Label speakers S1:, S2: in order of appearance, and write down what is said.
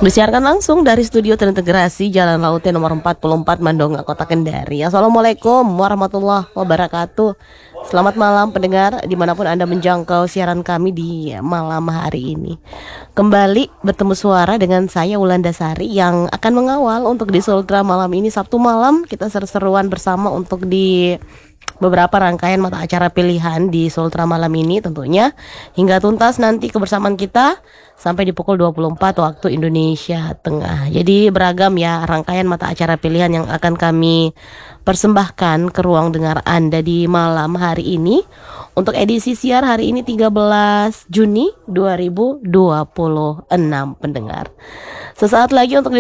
S1: Disiarkan langsung dari studio terintegrasi Jalan Lautnya nomor 44 Mandonga, Kota Kendari. Assalamualaikum warahmatullahi wabarakatuh. Selamat malam pendengar dimanapun Anda menjangkau siaran kami di malam hari ini. Kembali bertemu suara dengan saya Wulandasari yang akan mengawal untuk di Sultra malam ini. Sabtu malam kita seru-seruan bersama untuk di beberapa rangkaian mata acara pilihan di Sultra malam ini tentunya hingga tuntas nanti kebersamaan kita sampai di pukul 24 waktu Indonesia Tengah. Jadi beragam ya rangkaian mata acara pilihan yang akan kami persembahkan ke ruang dengar Anda di malam hari ini. Untuk edisi siar hari ini 13 Juni 2026 pendengar. Sesaat lagi untuk